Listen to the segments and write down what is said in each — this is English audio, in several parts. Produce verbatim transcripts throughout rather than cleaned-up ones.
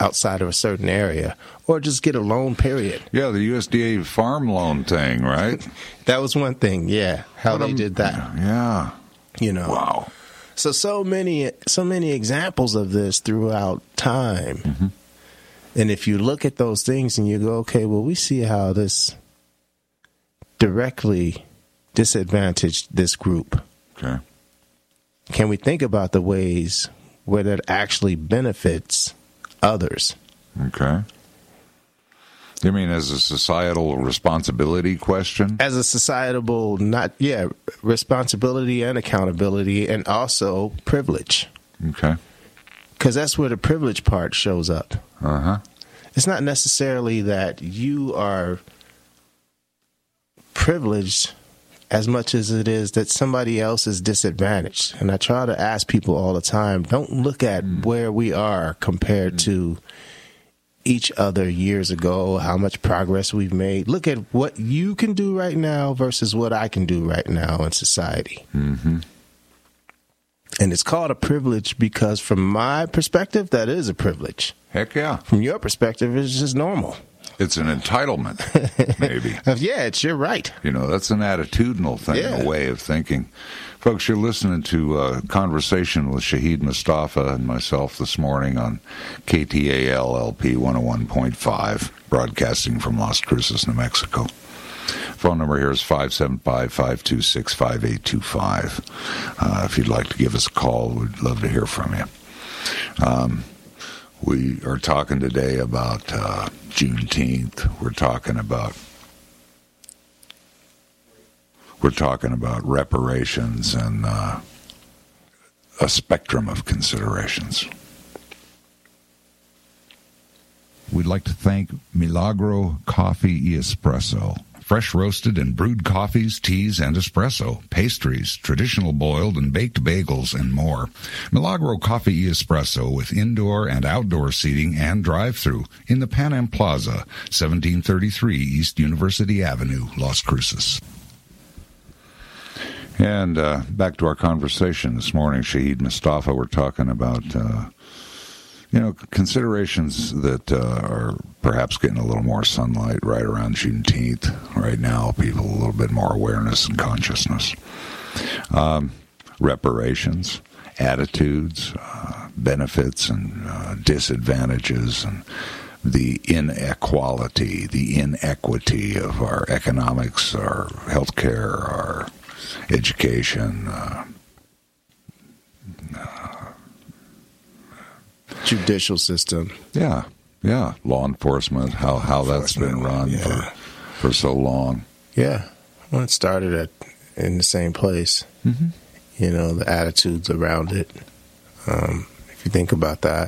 outside of a certain area, or just get a loan, period. Yeah, the U S D A farm loan thing, right? That was one thing, yeah, how What they a- did that. Yeah. You know. Wow. So, so many, so many examples of this throughout time. Mm-hmm. And if you look at those things and you go, okay, well, we see how this directly disadvantaged this group. Okay. Can we think about the ways where that actually benefits others? Okay. You mean as a societal responsibility question? As a societal, not, yeah, responsibility and accountability, and also privilege. Okay. Because that's where the privilege part shows up. Uh-huh. It's not necessarily that you are privileged as much as it is that somebody else is disadvantaged. And I try to ask people all the time, don't look at mm. where we are compared mm. to each other years ago, how much progress we've made. Look at what you can do right now versus what I can do right now in society. Mm-hmm. And it's called a privilege because from my perspective, that is a privilege. Heck yeah. From your perspective, it's just normal. It's an entitlement, maybe. Yeah, it's your right. You know, that's an attitudinal thing, Yeah. a way of thinking. Folks, you're listening to a conversation with Shahid Mustafa and myself this morning on K T A L L P one oh one point five, broadcasting from Las Cruces, New Mexico. Phone number here is five seven five, five two six, five eight two five. Uh, if you'd like to give us a call, we'd love to hear from you. Um, we are talking today about uh, Juneteenth. We're talking about we're talking about reparations and uh, a spectrum of considerations. We'd like to thank Milagro Coffee y Espresso. Fresh roasted and brewed coffees, teas, and espresso, pastries, traditional boiled and baked bagels, and more. Milagro Coffee y Espresso with indoor and outdoor seating and drive-thru in the Pan Am Plaza, seventeen thirty-three East University Avenue, Las Cruces. And uh, back to our conversation this morning, Shahid Mustafa, we're talking about uh, you know, considerations that uh, are perhaps getting a little more sunlight right around Juneteenth. Right now, people a little bit more awareness and consciousness. Um, reparations, attitudes, uh, benefits and uh, disadvantages, and the inequality, the inequity of our economics, our healthcare, our education, uh, judicial system. Yeah, yeah. Law enforcement, how how that's been run yeah. for for so long. Yeah. Well, it started at in the same place. Mm-hmm. You know, the attitudes around it. Um, if you think about that,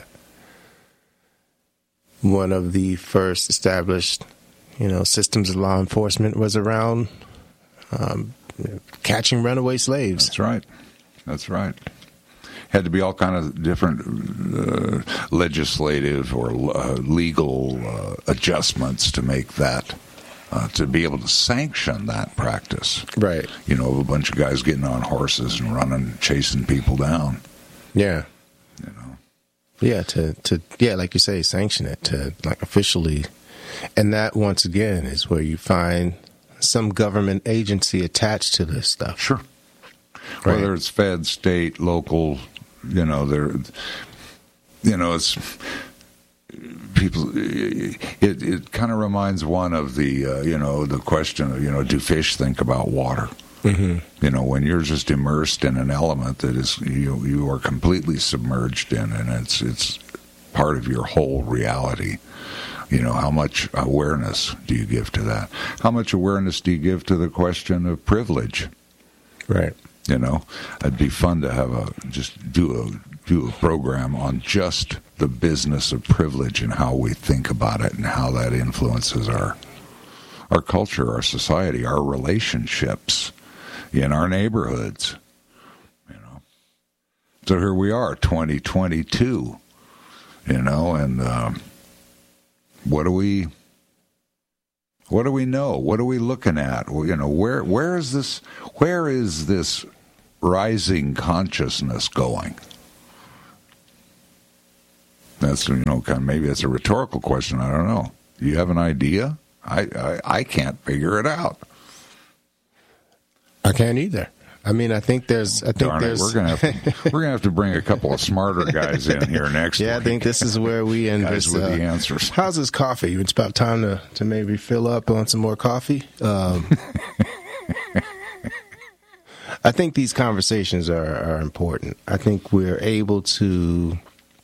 one of the first established, you know, systems of law enforcement was around um, catching runaway slaves. That's right. That's right. Had to be all kind of different uh, legislative or uh, legal uh, adjustments to make that, uh, to be able to sanction that practice. Right. You know, a bunch of guys getting on horses and running, chasing people down. Yeah. You know. Yeah, to, to yeah, like you say, sanction it, to like officially. And that, once again, is where you find some government agency attached to this stuff. Sure. Right. Whether it's Fed, state, local, you know, they're, you know, it's people. It it kind of reminds one of the, uh, you know, the question of, you know, do fish think about water? Mm-hmm. You know, when you're just immersed in an element that is you you are completely submerged in, and it's it's part of your whole reality. You know, how much awareness do you give to that? How much awareness do you give to the question of privilege? Right. You know, it'd be fun to have a just do a do a program on just the business of privilege and how we think about it and how that influences our our culture, our society, our relationships in our neighborhoods. You know, so here we are, twenty twenty-two. You know, and um, what do we? What do we know? What are we looking at? Well, you know, where where is this? Where is this rising consciousness going? That's, you know, kind of, maybe that's a rhetorical question. I don't know. Do you have an idea? I, I, I can't figure it out. I can't either. I mean, I think there's. I think Darn there's. It, we're gonna have to, we're gonna have to bring a couple of smarter guys in here next. Yeah, week. I think this is where we end guys this. with Uh, the answers. How's this coffee? It's about time to to maybe fill up on some more coffee. Um, I think these conversations are are important. I think we're able to.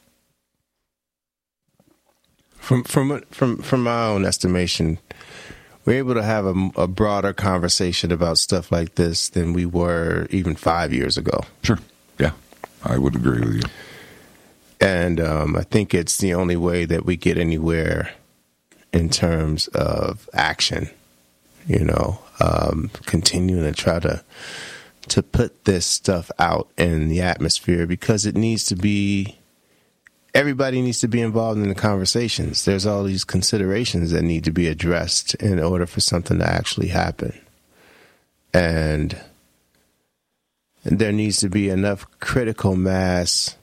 From from from from my own estimation, we're able to have a, a broader conversation about stuff like this than we were even five years ago. Sure. Yeah, I would agree with you. And um, I think it's the only way that we get anywhere in terms of action. You know, um, continuing to try to to put this stuff out in the atmosphere, because it needs to be. Everybody needs to be involved in the conversations. There's all these considerations that need to be addressed in order for something to actually happen. And there needs to be enough critical mass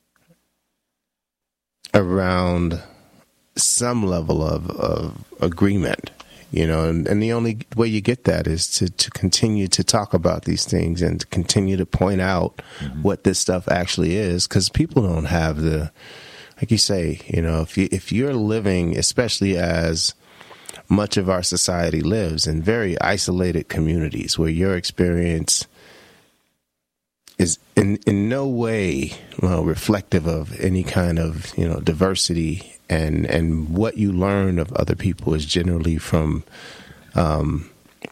around some level of, of agreement, you know, and, and the only way you get that is to, to continue to talk about these things and to continue to point out mm-hmm. what this stuff actually is, because people don't have the, like you say, you know, if you, if you're living, especially as much of our society lives in very isolated communities where your experience is in, in no way well, reflective of any kind of, you know, diversity, and, and what you learn of other people is generally from um,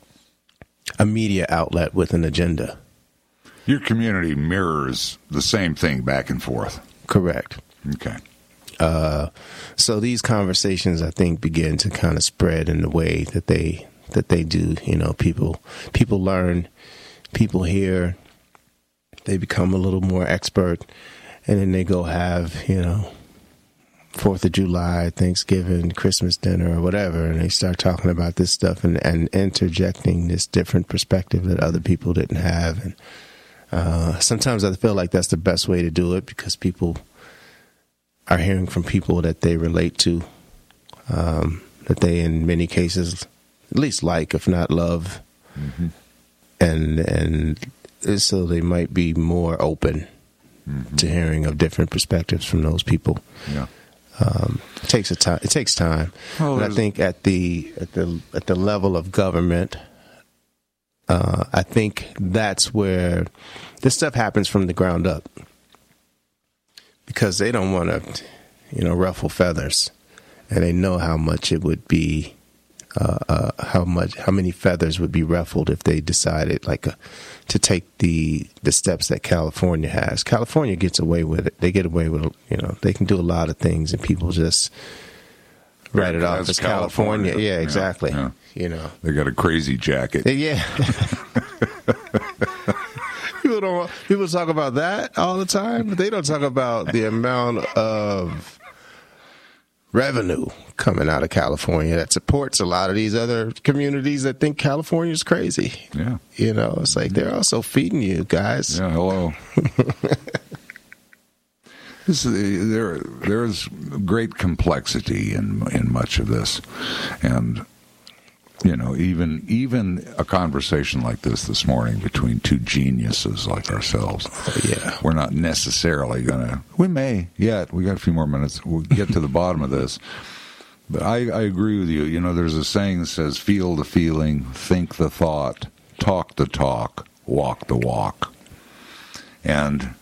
a media outlet with an agenda. Your community mirrors the same thing back and forth. Correct. Okay. Uh, so these conversations, I think, begin to kind of spread in the way that they that they do. You know, people people learn, people hear, they become a little more expert, and then they go have, you know, Fourth of July, Thanksgiving, Christmas dinner, or whatever, and they start talking about this stuff and, and interjecting this different perspective that other people didn't have. And uh, sometimes I feel like that's the best way to do it, because people are hearing from people that they relate to, um, that they in many cases at least like, if not love, mm-hmm. and and so they might be more open mm-hmm. to hearing of different perspectives from those people. Yeah, um, it takes a time. It takes time. Well, and I think at the at the at the level of government, uh, I think that's where this stuff happens from the ground up. Because they don't want to, you know, ruffle feathers, and they know how much it would be, uh, uh, how much, how many feathers would be ruffled if they decided, like, uh, to take the the steps that California has. California gets away with it. They get away with, you know, they can do a lot of things, and people just write it off as California. California. Yeah, exactly. Yeah, yeah. You know, they got a crazy jacket. Yeah. People don't. People talk about that all the time, but they don't talk about the amount of revenue coming out of California that supports a lot of these other communities that think California is crazy. Yeah, you know, it's like they're also feeding you guys. Yeah, hello. This, there, there's great complexity in in much of this, and. You know, even even a conversation like this this morning between two geniuses like ourselves, oh, yeah, we're not necessarily going to, we may, yet, we got a few more minutes, we'll get to the bottom of this. But I, I agree with you. You know, there's a saying that says, feel the feeling, think the thought, talk the talk, walk the walk. And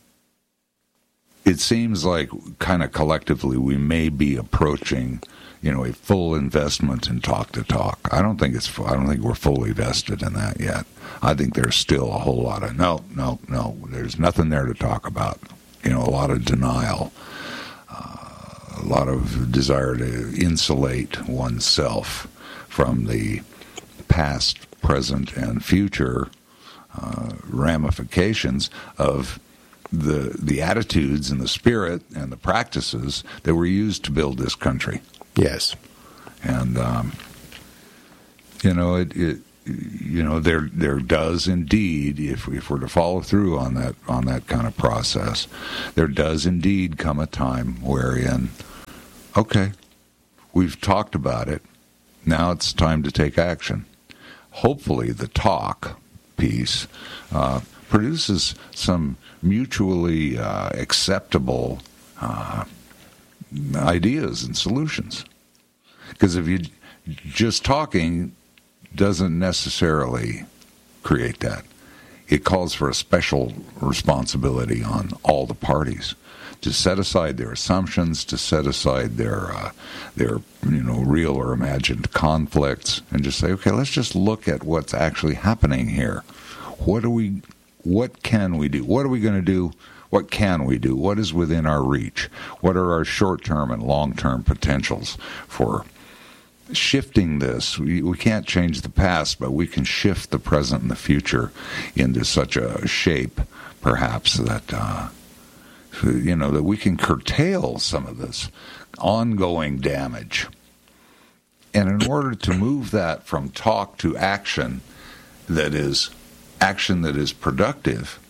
it seems like kind of collectively we may be approaching, you know, a full investment in talk to talk. I don't think it's. I don't think we're fully vested in that yet. I think there's still a whole lot of no, no, no. There's nothing there to talk about. You know, a lot of denial, uh, a lot of desire to insulate oneself from the past, present, and future uh, ramifications of the the attitudes and the spirit and the practices that were used to build this country. Yes. And, um, you know, it, it you know, there there does indeed, if if we're to follow through on that on that kind of process, there does indeed come a time wherein, okay, we've talked about it, now it's time to take action. Hopefully, the talk piece uh, produces some mutually uh, acceptable uh, ideas and solutions. Because if you just talking doesn't necessarily create that. It calls for a special responsibility on all the parties to set aside their assumptions, to set aside their uh, their you know real or imagined conflicts, and just say, okay, let's just look at what's actually happening here. What do we? What can we do? What are we going to do? What can we do? What is within our reach? What are our short-term and long-term potentials for shifting this? We, we can't change the past, but we can shift the present and the future into such a shape, perhaps, that uh, you know that we can curtail some of this ongoing damage. And in order to move that from talk to action, that is action that is productive,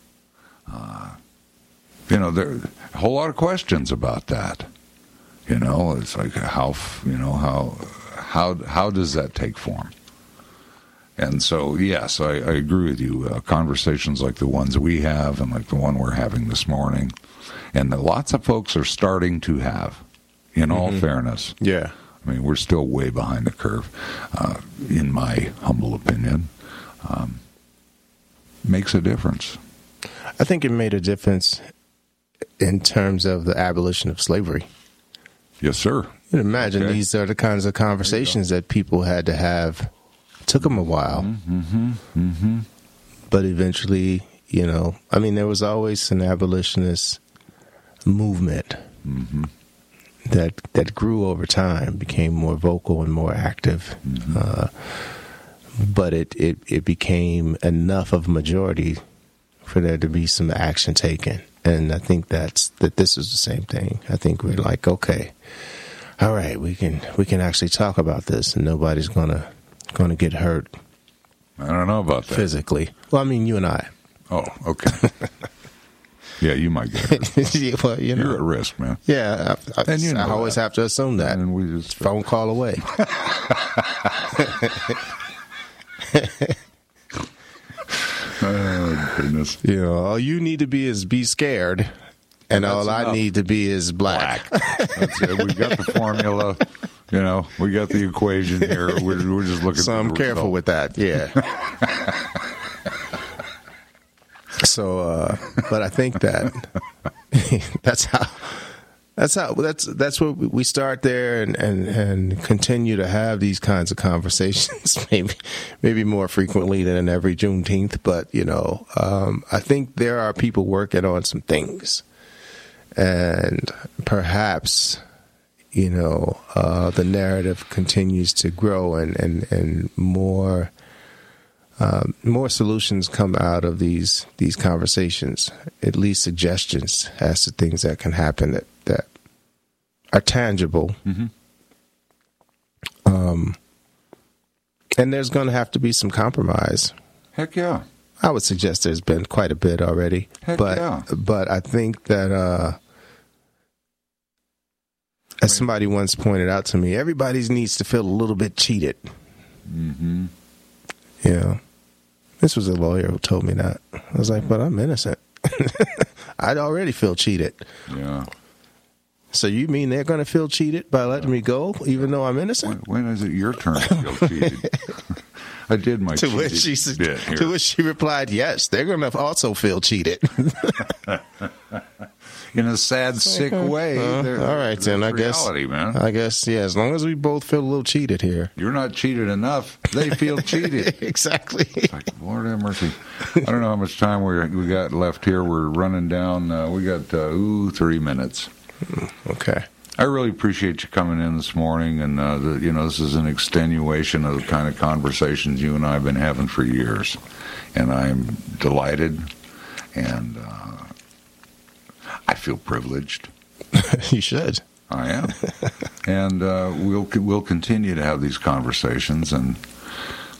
uh, you know, there are a whole lot of questions about that. You know, it's like how you know how how how does that take form? And so, yes, I, I agree with you. Uh, conversations like the ones we have, and like the one we're having this morning, and that lots of folks are starting to have. In all mm-hmm. fairness, yeah. I mean, we're still way behind the curve, uh, in my humble opinion. Um, makes a difference. I think it made a difference in terms of the abolition of slavery. Yes, sir. You can imagine okay. These are the kinds of conversations that people had to have. It took them a while. Mm-hmm. Mm-hmm. But eventually, you know, I mean, there was always an abolitionist movement mm-hmm. that that grew over time, became more vocal and more active. Mm-hmm. Uh, but it, it, it became enough of a majority for there to be some action taken. And I think that's that this is the same thing. I think we're like, okay, all right, we can we can actually talk about this, and nobody's gonna gonna get hurt. I don't know about that physically. Well, I mean, you and I. Oh, okay. Yeah, you might get hurt. Yeah, well, you know, you're at risk, man. Yeah, I, I, and you know I always that. have to assume that. And we just phone call away. Oh, goodness. You know, all you need to be is be scared, and That's all enough. I need to be is black. black. That's it. We got the formula. You know, we got the equation here. We're, we're just looking. So for I'm the careful result. with that. Yeah. So, uh, but I think that that's how. That's how. That's that's where we start there, and, and, and continue to have these kinds of conversations, maybe maybe more frequently than every Juneteenth. But you know, um, I think there are people working on some things, and perhaps you know uh, the narrative continues to grow, and and and more uh, more solutions come out of these these conversations. At least suggestions as to things that can happen that. that are tangible. Mm-hmm. Um, and there's going to have to be some compromise. Heck yeah. I would suggest there's been quite a bit already. Heck but, yeah. But I think that, uh, as somebody once pointed out to me, everybody needs to feel a little bit cheated. Mm-hmm. You know, this was a lawyer who told me that. I was like, but I'm innocent. I'd already feel cheated. Yeah. So you mean they're going to feel cheated by letting me go, even though I'm innocent? When, when is it your turn to feel cheated? I did my to which she bit here. To which she replied, "Yes, they're going to also feel cheated." In a sad, sick way. Uh, there, all right, then. I reality, guess. Man. I guess. Yeah. As long as we both feel a little cheated here. You're not cheated enough. They feel cheated. Exactly. It's like, Lord have mercy. I don't know how much time we we got left here. We're running down. Uh, we got uh, ooh three minutes. Okay. I really appreciate you coming in this morning, and uh, the, you know, this is an extenuation of the kind of conversations you and I have been having for years, and I'm delighted, and uh, I feel privileged. You should. I am, and uh, we'll we'll continue to have these conversations, and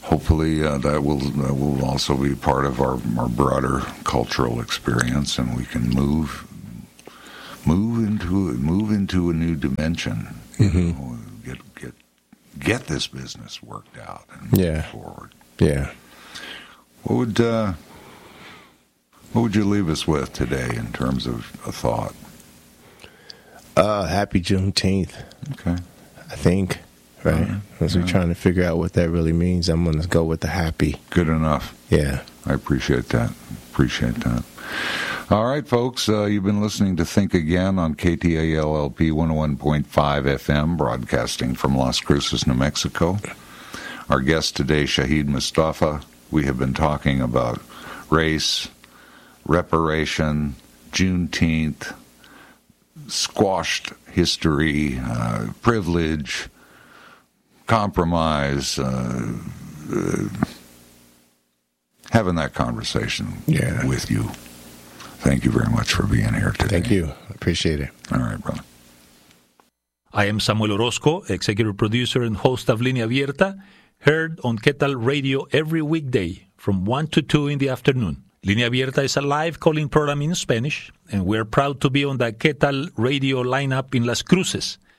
hopefully uh, that will uh, will also be part of our, our broader cultural experience, and we can move move into move into a new dimension. Mm-hmm. You know, get get get this business worked out and yeah. move forward. Yeah. What would uh, what would you leave us with today in terms of a thought? Uh, happy Juneteenth. Okay. I think, right? Right. As Yeah. we're trying to figure out what that really means, I'm going to go with the happy. Good enough. Yeah. I appreciate that. Appreciate that. All right, folks, uh, you've been listening to Think Again on K T A L L P one oh one point five F M, broadcasting from Las Cruces, New Mexico. Our guest today, Shahid Mustafa. We have been talking about race, reparation, Juneteenth, squashed history, uh, privilege, compromise, uh, uh, having that conversation Yeah. with you. Thank you very much for being here today. Thank you. Appreciate it. All right, brother. I am Samuel Orozco, executive producer and host of Línea Abierta, heard on K T A L Radio every weekday from one to two in the afternoon. Línea Abierta is a live calling program in Spanish, and we're proud to be on the K T A L Radio lineup in Las Cruces.